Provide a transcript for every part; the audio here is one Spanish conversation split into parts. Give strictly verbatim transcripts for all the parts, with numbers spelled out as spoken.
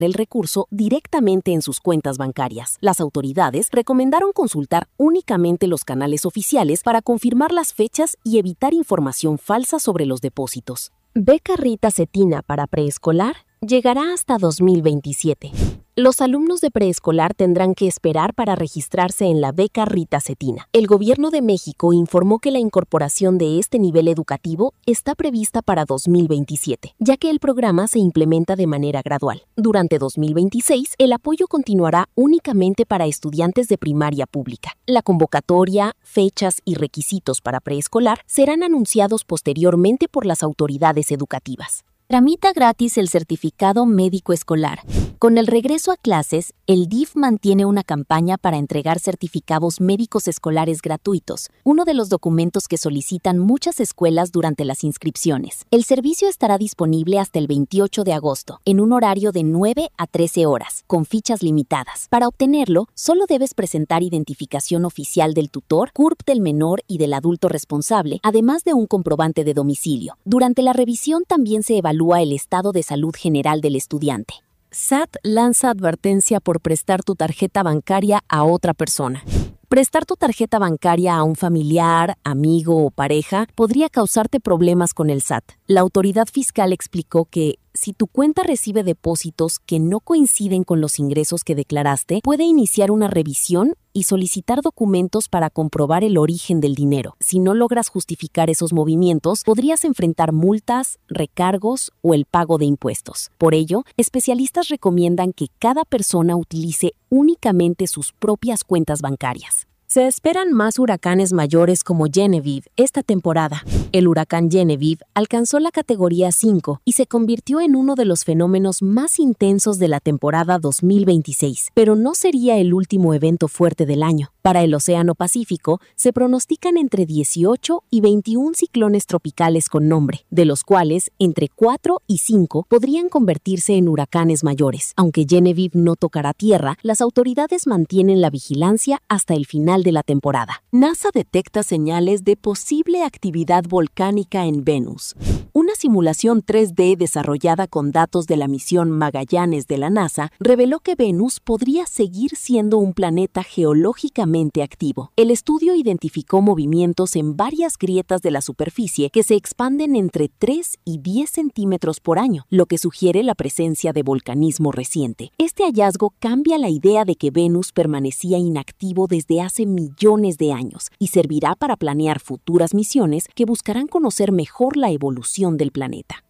el recurso directamente en sus cuentas bancarias. Las autoridades recomendaron consultar únicamente los canales oficiales para confirmar las fechas y evitar información falsa sobre los depósitos. Beca Rita Cetina para preescolar llegará hasta dos mil veintisiete. Los alumnos de preescolar tendrán que esperar para registrarse en la Beca Rita Cetina. El Gobierno de México informó que la incorporación de este nivel educativo está prevista para dos mil veintisiete, ya que el programa se implementa de manera gradual. Durante dos mil veintiséis, el apoyo continuará únicamente para estudiantes de primaria pública. La convocatoria, fechas y requisitos para preescolar serán anunciados posteriormente por las autoridades educativas. Tramita gratis el certificado médico escolar. Con el regreso a clases, el D I F mantiene una campaña para entregar certificados médicos escolares gratuitos, uno de los documentos que solicitan muchas escuelas durante las inscripciones. El servicio estará disponible hasta el veintiocho de agosto, en un horario de nueve a trece horas, con fichas limitadas. Para obtenerlo, solo debes presentar identificación oficial del tutor, C U R P del menor y del adulto responsable, además de un comprobante de domicilio. Durante la revisión también se evalúa el estado de salud general del estudiante. S A T lanza advertencia por prestar tu tarjeta bancaria a otra persona. Prestar tu tarjeta bancaria a un familiar, amigo o pareja podría causarte problemas con el S A T. La autoridad fiscal explicó que si tu cuenta recibe depósitos que no coinciden con los ingresos que declaraste, puede iniciar una revisión y solicitar documentos para comprobar el origen del dinero. Si no logras justificar esos movimientos, podrías enfrentar multas, recargos o el pago de impuestos. Por ello, especialistas recomiendan que cada persona utilice únicamente sus propias cuentas bancarias. Se esperan más huracanes mayores como Genevieve esta temporada. El huracán Genevieve alcanzó la categoría cinco y se convirtió en uno de los fenómenos más intensos de la temporada dos mil veintiséis, pero no sería el último evento fuerte del año. Para el Océano Pacífico, se pronostican entre dieciocho y veintiún ciclones tropicales con nombre, de los cuales entre cuatro y cinco podrían convertirse en huracanes mayores. Aunque Genevieve no tocará tierra, las autoridades mantienen la vigilancia hasta el final de la temporada. NASA detecta señales de posible actividad volcánica en Venus. Una simulación tres D desarrollada con datos de la misión Magallanes de la NASA reveló que Venus podría seguir siendo un planeta geológicamente activo. El estudio identificó movimientos en varias grietas de la superficie que se expanden entre tres y diez centímetros por año, lo que sugiere la presencia de volcanismo reciente. Este hallazgo cambia la idea de que Venus permanecía inactivo desde hace millones de años y servirá para planear futuras misiones que buscarán conocer mejor la evolución del planeta.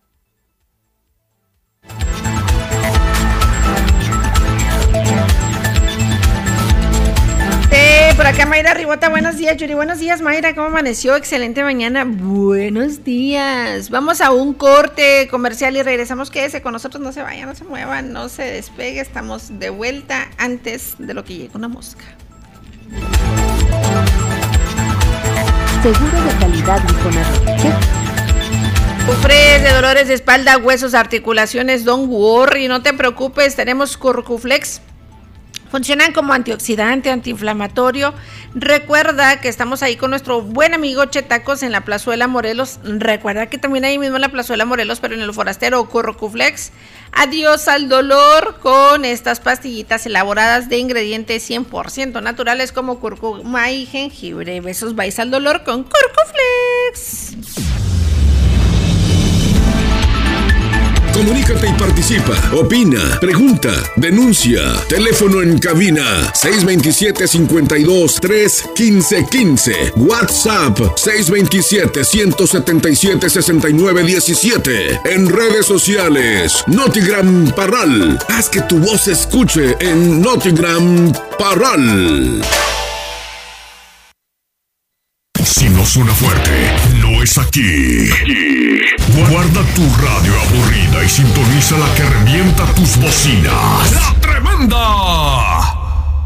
Sí, por acá Mayra Ribota, buenos días, Yuri, buenos días Mayra, ¿cómo amaneció? Excelente mañana, buenos días. Vamos a un corte comercial y regresamos, quédese con nosotros, no se vaya, no se mueva, no se despegue, estamos de vuelta antes de lo que llegue una mosca. Seguro de calidad Infonavit. Sufres de dolores de espalda, huesos, articulaciones, don't worry, no te preocupes, tenemos Curcuflex. Funcionan como antioxidante, antiinflamatorio. Recuerda que estamos ahí con nuestro buen amigo Chetacos en la Plazuela Morelos. Recuerda que también ahí mismo en la Plazuela Morelos, pero en el Forastero, Curcuflex. Adiós al dolor con estas pastillitas elaboradas de ingredientes cien por ciento naturales como cúrcuma y jengibre. Besos, vais al dolor con Curcuflex. Comunícate y participa, opina, pregunta, denuncia. Teléfono en cabina seis veintisiete, cincuenta y dos, tres, quince, quince. WhatsApp seis veintisiete, ciento setenta y siete, sesenta y nueve, diecisiete. En redes sociales, Notigram Parral. Haz que tu voz se escuche en Notigram Parral. Si no suena fuerte, no es aquí. Guarda tu radio aburrida y sintoniza la que revienta tus bocinas. ¡La Tremenda!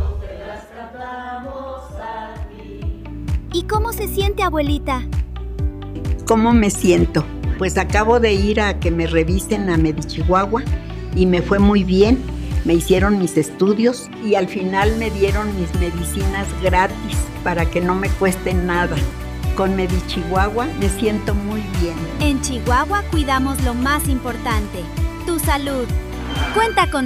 ¿Y cómo se siente, abuelita? ¿Cómo me siento? Pues acabo de ir a que me revisen a Medichihuahua y me fue muy bien. Me hicieron mis estudios y al final me dieron mis medicinas gratis para que no me cuesten nada. Con Medichihuahua me siento muy bien. En Chihuahua cuidamos lo más importante, tu salud. Cuenta con